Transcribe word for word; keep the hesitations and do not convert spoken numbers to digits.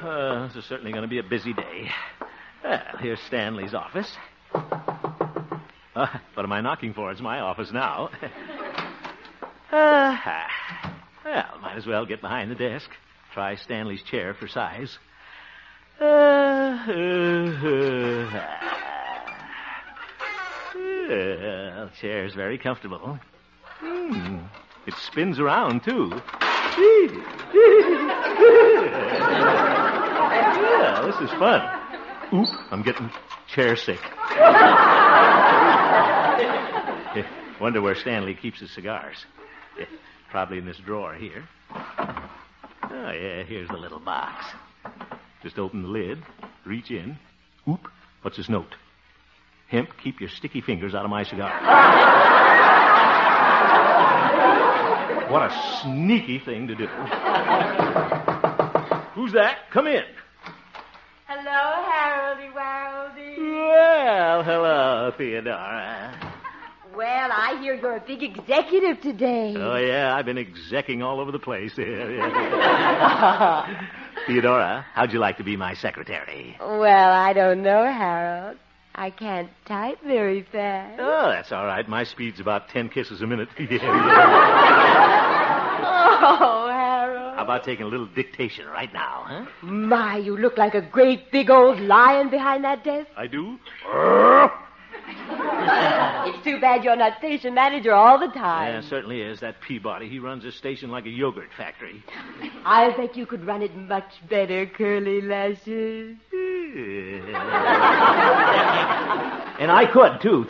Uh, this is certainly going to be a busy day. Well, here's Stanley's office. Uh, what am I knocking for? It's my office now. uh, well, might as well get behind the desk. Try Stanley's chair for size. Uh, uh, uh, uh, the chair's very comfortable. Hmm. It spins around, too. Yeah, this is fun. Oop, I'm getting chair sick. Wonder where Stanley keeps his cigars. Probably in this drawer here. Oh, yeah, here's the little box. Just open the lid, reach in. Oop, what's this note? Hemp, keep your sticky fingers out of my cigar. What a sneaky thing to do. Who's that? Come in. Hello, Haroldy Waroldy. Well, hello, Theodora. Well, I hear you're a big executive today. Oh, yeah, I've been execing all over the place. Theodora, how'd you like to be my secretary? Well, I don't know, Harold. I can't type very fast. Oh, that's all right. My speed's about ten kisses a minute. Oh, Harold. How about taking a little dictation right now, huh? My, you look like a great big old lion behind that desk. I do? It's too bad you're not station manager all the time. Yeah, certainly is. That Peabody, he runs a station like a yogurt factory. I bet you could run it much better, Curly Lashes. And I could, too.